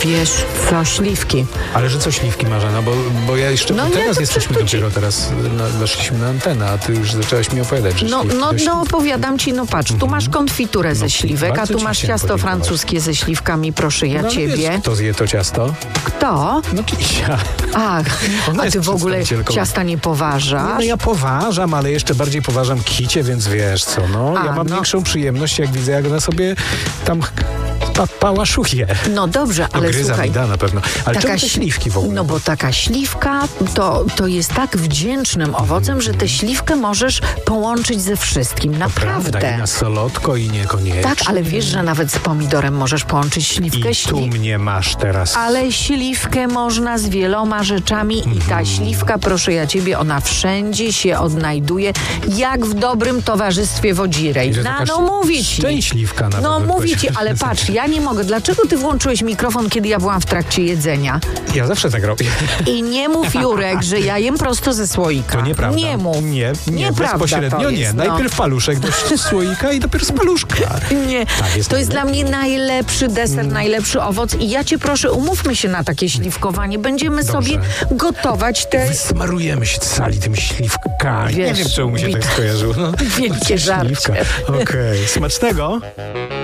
Wiesz co, śliwki. Ale że co śliwki, Marzena? Bo ja jeszcze... No teraz nie, jesteśmy dopiero teraz, weszliśmy na antenę, a ty już zaczęłaś mi opowiadać, że śliwki. No opowiadam ci, no patrz, tu masz konfiturę ze śliwek, a tu masz ciasto francuskie ze śliwkami, proszę ja ciebie. Wiesz, kto zje to ciasto? Kto? No Kisia. Ach, Ona a jest ty w ogóle ciasta nie poważasz? No ja poważam, ale jeszcze bardziej poważam Kicie, więc wiesz co, ja mam większą przyjemność, jak widzę, jak ona sobie tam pałaszuje. No dobrze, ale gryza słuchaj. mi da na pewno. Ale czemu te śliwki w ogóle? No bo taka śliwka to jest tak wdzięcznym owocem, że tę śliwkę możesz połączyć ze wszystkim. Naprawdę. Prawda, i na solodko i niekoniecznie. Tak, ale wiesz, że nawet z pomidorem możesz połączyć śliwkę. I tu mnie masz teraz. Ale śliwkę można z wieloma rzeczami i ta śliwka, proszę ja ciebie, ona wszędzie się odnajduje, jak w dobrym towarzystwie wodzirej. No mówię ci. Szczęśliwka nawet. No mówię ci, ale patrz, ja nie mogę. Dlaczego ty włączyłeś mikrofon, kiedy ja byłam w trakcie jedzenia? Ja zawsze tak robię. I nie mów, Jurek, że ja jem prosto ze słoika. To nieprawda. Nie mów. Nie bezpośrednio nie. Najpierw paluszek do słoika i dopiero z paluszka. Nie. Tak, to jest dla mnie najlepszy deser, najlepszy owoc i ja cię proszę, umówmy się na takie śliwkowanie. Będziemy sobie gotować te... Wysmarujemy się sali tymi śliwkami. Wiesz, nie wiem, czemu mi się tak skojarzyło. Wielkie żarcie. Okej. Smacznego.